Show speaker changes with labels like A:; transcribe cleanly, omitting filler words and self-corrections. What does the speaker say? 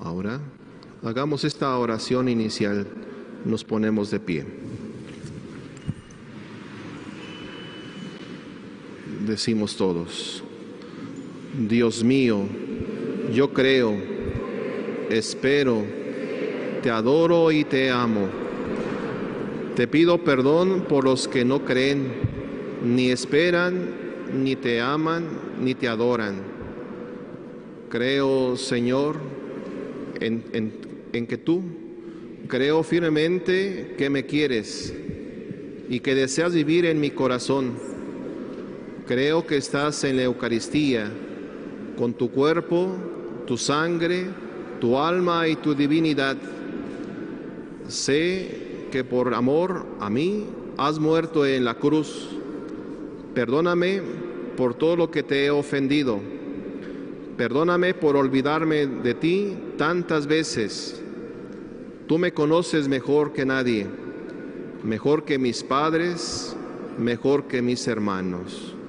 A: Ahora, hagamos esta oración inicial. Nos ponemos de pie. Decimos todos: Dios mío, yo creo, espero, te adoro y te amo. Te pido perdón por los que no creen, ni esperan, ni te aman, ni te adoran. Creo, Señor, en que tú, creo firmemente que me quieres y que deseas vivir en mi corazón. Creo que estás en la Eucaristía, con tu cuerpo, tu sangre, tu alma y tu divinidad. Sé que por amor a mí has muerto en la cruz. Perdóname por todo lo que te he ofendido. Perdóname por olvidarme de ti tantas veces. Tú me conoces mejor que nadie, mejor que mis padres, mejor que mis hermanos.